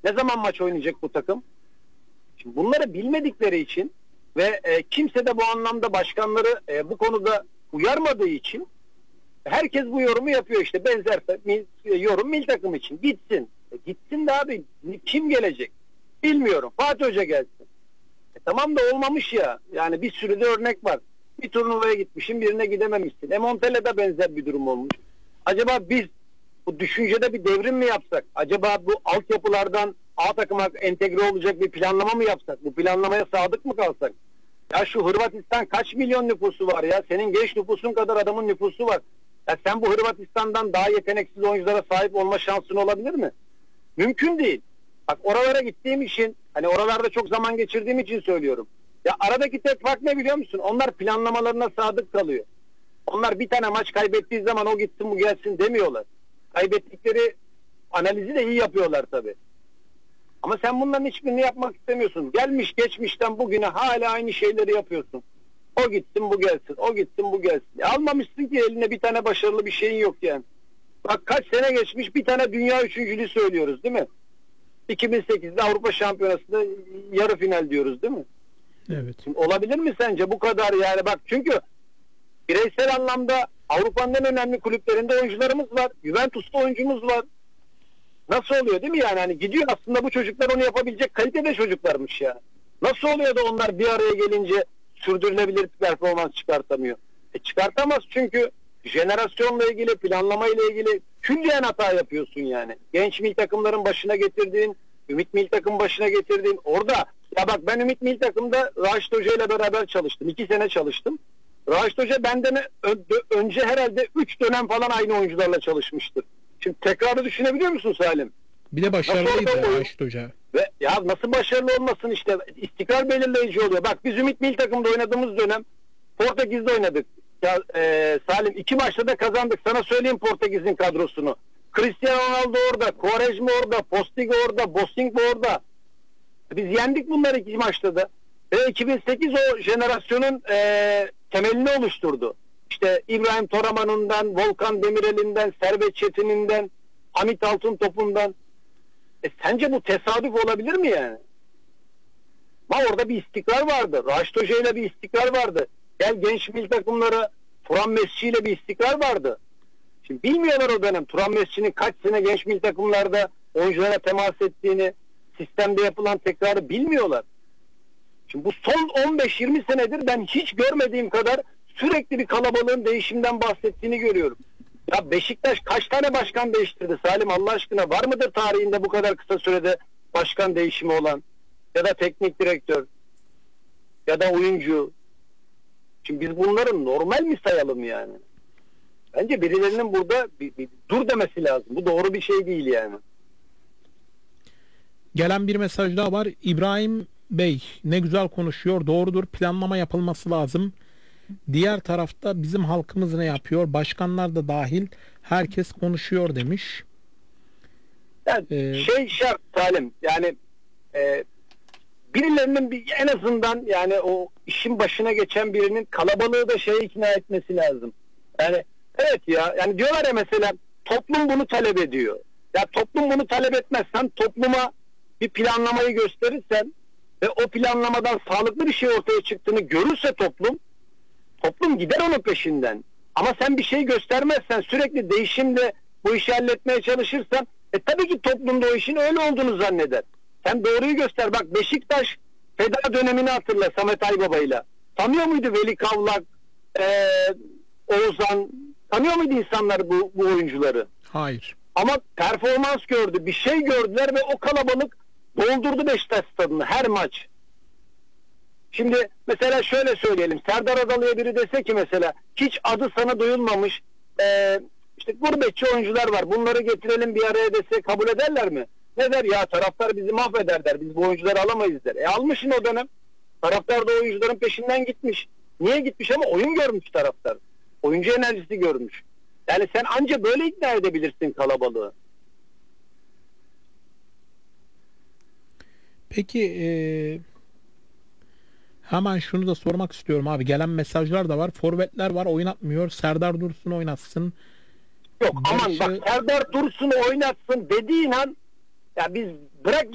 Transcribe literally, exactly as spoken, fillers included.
Ne zaman maç oynayacak bu takım? Şimdi bunları bilmedikleri için ve e, kimse de bu anlamda başkanları e, bu konuda uyarmadığı için herkes bu yorumu yapıyor işte. Benzer mil, yorum milli takım için. Gitsin. E, gitsin de abi kim gelecek? Bilmiyorum. Fatih Hoca gelsin. E, tamam da olmamış ya. Yani bir sürü de örnek var. Bir turnuvaya gitmişsin, birine gidememişsin. E Montella'da benzer bir durum olmuş. Acaba biz bu düşüncede bir devrim mi yapsak? Acaba bu altyapılardan A takıma entegre olacak bir planlama mı yapsak? Bu planlamaya sadık mı kalsak? Ya şu Hırvatistan kaç milyon nüfusu var ya? Senin genç nüfusun kadar adamın nüfusu var. Ya sen bu Hırvatistan'dan daha yeteneksiz oyunculara sahip olma şansın olabilir mi? Mümkün değil. Bak oralara gittiğim için, hani oralarda çok zaman geçirdiğim için söylüyorum. Ya aradaki tek fark ne biliyor musun? Onlar planlamalarına sadık kalıyor. Onlar bir tane maç kaybettiği zaman o gitsin bu gelsin demiyorlar. Kaybettikleri analizi de iyi yapıyorlar tabii. Ama sen bunların hiçbirini yapmak istemiyorsun. Gelmiş geçmişten bugüne hala aynı şeyleri yapıyorsun. O gitsin bu gelsin, o gitsin bu gelsin. E almamışsın ki eline bir tane başarılı bir şeyin yok yani. Bak kaç sene geçmiş bir tane dünya üçüncülüğü söylüyoruz değil mi? iki bin sekizde Avrupa Şampiyonası'nda yarı final diyoruz değil mi? Evet. Şimdi olabilir mi sence bu kadar yani? Bak çünkü bireysel anlamda Avrupa'nın en önemli kulüplerinde oyuncularımız var. Juventus'ta oyuncumuz var. Nasıl oluyor değil mi yani? Hani gidiyor aslında bu çocuklar onu yapabilecek kalitede çocuklarmış ya. Nasıl oluyor da onlar bir araya gelince sürdürülebilir bir performans çıkartamıyor? E çıkartamaz çünkü jenerasyonla ilgili, planlamayla ilgili külliyen hata yapıyorsun yani. Genç milli takımların başına getirdiğin, Ümit milli takım başına getirdiğin orada. Ya bak ben Ümit milli takımda Raşit Hoca ile beraber çalıştım. iki sene çalıştım. Raşit Hoca benden önce herhalde üç dönem falan aynı oyuncularla çalışmıştır. Şimdi tekrarı düşünebiliyor musun Salim? Bir de başarılıydı Raşit Hoca. Ve ya nasıl başarılı olmasın işte, istikrar belirleyici oluyor. Bak biz Ümit milli takımda oynadığımız dönem Portekiz'de oynadık. Ya, e, Salim iki maçta da kazandık. Sana söyleyeyim Portekiz'in kadrosunu. Cristiano Ronaldo orada, Quaresma orada, Postiga orada, Bossing orada. Biz yendik bunları iki maçta da. Ve iki bin sekiz o jenerasyonun e, temelini oluşturdu. İşte İbrahim Toraman'ından, Volkan Demirel'inden, Servet Çetin'inden, Hamit Altıntop'undan. E sence bu tesadüf olabilir mi yani? Ama orada bir istikrar vardı. Raşit Hoca ile bir istikrar vardı. Gel genç milli takımlara Turan Mesci ile bir istikrar vardı. Şimdi bilmiyorlar o dönem Turan Mesci'nin kaç sene genç milli takımlarda oyunculara temas ettiğini, sistemde yapılan tekrarı bilmiyorlar. Şimdi bu son on beş yirmi senedir ben hiç görmediğim kadar sürekli bir kalabalığın değişimden bahsettiğini görüyorum. Ya Beşiktaş kaç tane başkan değiştirdi Salim Allah aşkına? Var mıdır tarihinde bu kadar kısa sürede başkan değişimi olan? Ya da teknik direktör? Ya da oyuncu? Şimdi biz bunları normal mi sayalım yani? Bence birilerinin burada bir, bir dur demesi lazım. Bu doğru bir şey değil yani. Gelen bir mesaj daha var. İbrahim Bey ne güzel konuşuyor. Doğrudur. Planlama yapılması lazım. Diğer tarafta bizim halkımız ne yapıyor? Başkanlar da dahil herkes konuşuyor demiş. Yani ee, şey şart Salim yani e, birilerinin bir, en azından yani o işin başına geçen birinin kalabalığı da şeye ikna etmesi lazım. Yani evet ya yani diyorlar ya mesela toplum bunu talep ediyor. Ya toplum bunu talep etmezsen topluma bir planlamayı gösterirsen ve o planlamadan sağlıklı bir şey ortaya çıktığını görürse toplum toplum gider onun peşinden. Ama sen bir şey göstermezsen sürekli değişimle bu işi halletmeye çalışırsan e tabii ki toplumda o işin öyle olduğunu zanneder. Sen doğruyu göster. Bak Beşiktaş feda dönemini hatırla Samet Aybaba'yla. Tanıyor muydu Veli Kavlak, ee, Oğuzhan? Tanıyor muydu insanlar bu, bu oyuncuları? Hayır. Ama performans gördü. Bir şey gördüler ve o kalabalık doldurdu Beşiktaş stadını her maç. Şimdi mesela şöyle söyleyelim. Serdar Adalı'ya biri dese ki mesela hiç adı sana duyulmamış e, işte gurbetçi oyuncular var. Bunları getirelim bir araya dese kabul ederler mi? Ne der ya taraftar bizi mahveder der. Biz bu oyuncuları alamayız der. E almışsın o dönem. Taraftar da oyuncuların peşinden gitmiş. Niye gitmiş ama oyun görmüş taraftar. Oyuncu enerjisi görmüş. Yani sen anca böyle ikna edebilirsin kalabalığı. Peki eee hemen şunu da sormak istiyorum abi. Gelen mesajlar da var. Forvetler var oynatmıyor. Serdar Dursun oynatsın. Yok Barış'ı... aman bak Serdar Dursun'u oynatsın dediğin an ya biz bırak